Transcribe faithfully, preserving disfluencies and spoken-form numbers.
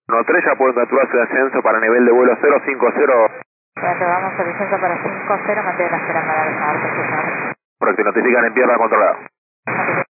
uno tres ya puede capturar su ascenso para nivel de vuelo cero cinco cero. Bueno, vamos a licencia para cinco cero, mantiene la espera para dejar, por favor. Correcto, notifican en tierra controlada.